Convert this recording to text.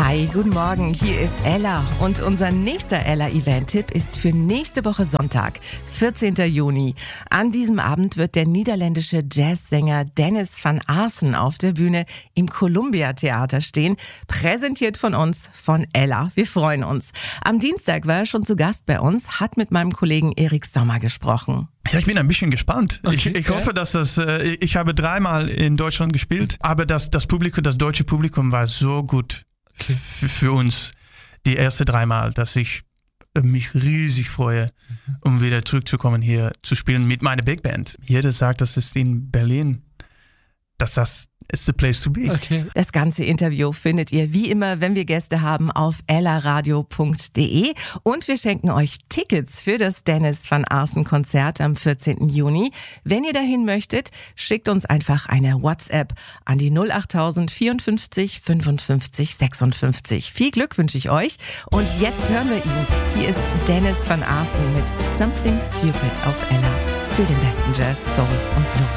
Hi, guten Morgen, hier ist Ella und unser nächster Ella-Event-Tipp ist für nächste Woche Sonntag, 14. Juni. An diesem Abend wird der niederländische Jazzsänger Dennis van Aasen auf der Bühne im Columbia Theater stehen, präsentiert von uns, von Ella. Wir freuen uns. Am Dienstag war er schon zu Gast bei uns, hat mit meinem Kollegen Erik Sommer gesprochen. Ja, ich bin ein bisschen gespannt. Okay, ich hoffe, dass ich habe 3-mal in Deutschland gespielt, aber das deutsche Publikum war so gut für uns die ersten 3-mal, dass ich mich riesig freue, um wieder zurückzukommen hier zu spielen mit meiner Big Band. Jeder sagt, das ist in Berlin, dass das ist the place to be. Okay. Das ganze Interview findet ihr wie immer, wenn wir Gäste haben, auf ellaradio.de und wir schenken euch Tickets für das Dennis van Aasen Konzert am 14. Juni. Wenn ihr dahin möchtet, schickt uns einfach eine WhatsApp an die 08000 54 55 56. Viel Glück wünsche ich euch und jetzt hören wir ihn. Hier ist Dennis van Aasen mit Something Stupid auf Ella für den besten Jazz, Soul und Blues.